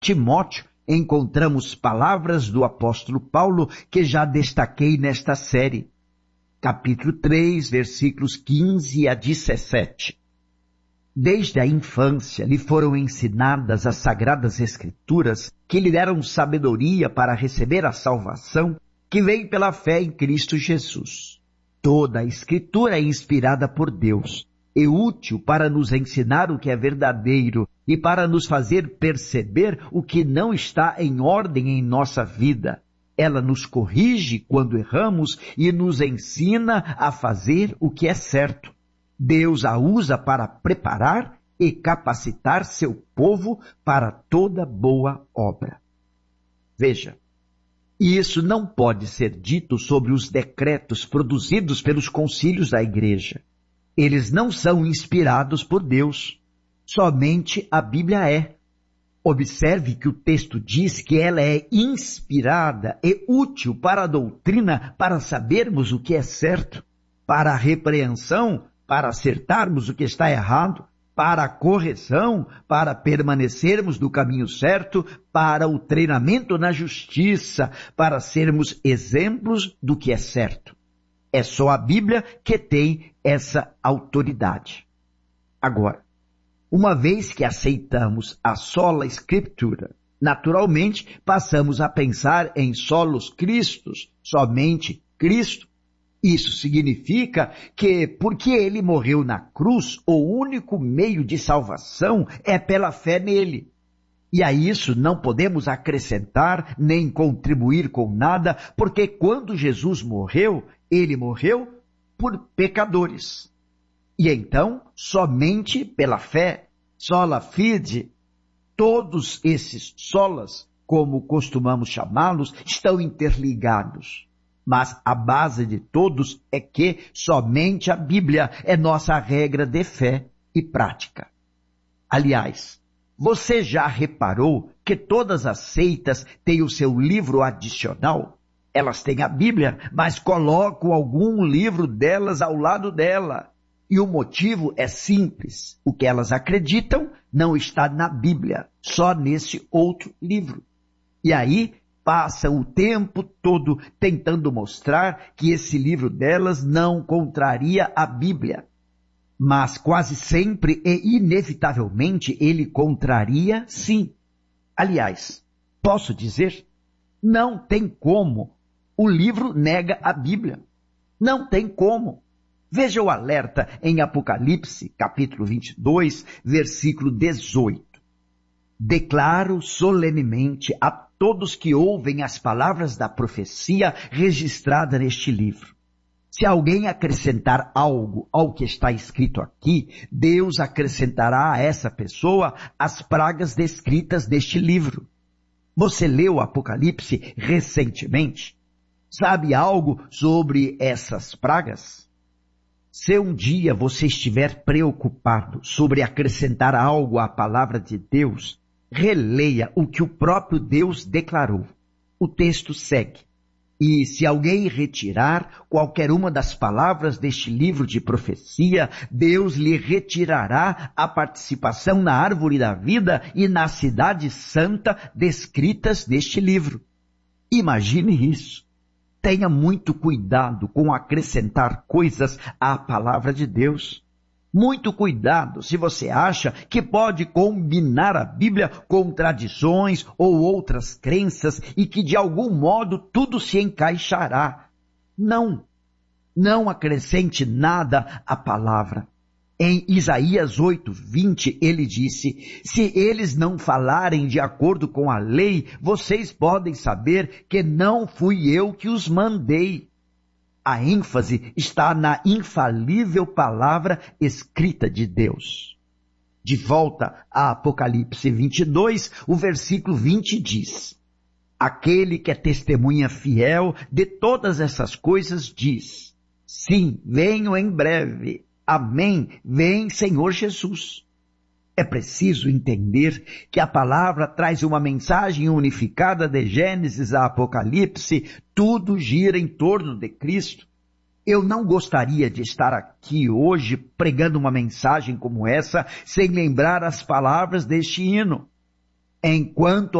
Timóteo, encontramos palavras do apóstolo Paulo que já destaquei nesta série. Capítulo 3, versículos 15 a 17. Desde a infância lhe foram ensinadas as sagradas escrituras que lhe deram sabedoria para receber a salvação que vem pela fé em Cristo Jesus. Toda a escritura é inspirada por Deus e útil para nos ensinar o que é verdadeiro e para nos fazer perceber o que não está em ordem em nossa vida. Ela nos corrige quando erramos e nos ensina a fazer o que é certo. Deus a usa para preparar e capacitar seu povo para toda boa obra. Veja, isso não pode ser dito sobre os decretos produzidos pelos concílios da igreja. Eles não são inspirados por Deus. Somente a Bíblia é. Observe que o texto diz que ela é inspirada e útil para a doutrina, para sabermos o que é certo, para a repreensão, para acertarmos o que está errado, para a correção, para permanecermos no caminho certo, para o treinamento na justiça, para sermos exemplos do que é certo. É só a Bíblia que tem essa autoridade. Agora, uma vez que aceitamos a sola Escritura, naturalmente passamos a pensar em solos Cristos, somente Cristo. Isso significa que, porque ele morreu na cruz, o único meio de salvação é pela fé nele. E a isso não podemos acrescentar nem contribuir com nada, porque quando Jesus morreu, ele morreu por pecadores. E então, somente pela fé, sola fide, todos esses solas, como costumamos chamá-los, estão interligados. Mas a base de todos é que somente a Bíblia é nossa regra de fé e prática. Aliás, você já reparou que todas as seitas têm o seu livro adicional? Elas têm a Bíblia, mas colocam algum livro delas ao lado dela. E o motivo é simples. O que elas acreditam não está na Bíblia, só nesse outro livro. E aí passam o tempo todo tentando mostrar que esse livro delas não contraria a Bíblia. Mas quase sempre e inevitavelmente ele contraria, sim. Aliás, posso dizer, não tem como. O livro nega a Bíblia. Não tem como. Veja o alerta em Apocalipse, capítulo 22, versículo 18. Declaro solenemente a todos que ouvem as palavras da profecia registrada neste livro. Se alguém acrescentar algo ao que está escrito aqui, Deus acrescentará a essa pessoa as pragas descritas neste livro. Você leu o Apocalipse recentemente? Sabe algo sobre essas pragas? Se um dia você estiver preocupado sobre acrescentar algo à palavra de Deus, releia o que o próprio Deus declarou. O texto segue. E se alguém retirar qualquer uma das palavras deste livro de profecia, Deus lhe retirará a participação na árvore da vida e na cidade santa descritas neste livro. Imagine isso. Tenha muito cuidado com acrescentar coisas à palavra de Deus. Muito cuidado se você acha que pode combinar a Bíblia com tradições ou outras crenças e que de algum modo tudo se encaixará. Não acrescente nada à palavra. Em Isaías 8:20 ele disse, se eles não falarem de acordo com a lei, vocês podem saber que não fui eu que os mandei. A ênfase está na infalível palavra escrita de Deus. De volta a Apocalipse 22, o versículo 20 diz, aquele que é testemunha fiel de todas essas coisas diz, sim, venho em breve. Amém, vem Senhor Jesus. É preciso entender que a palavra traz uma mensagem unificada de Gênesis a Apocalipse, tudo gira em torno de Cristo. Eu não gostaria de estar aqui hoje pregando uma mensagem como essa sem lembrar as palavras deste hino. enquanto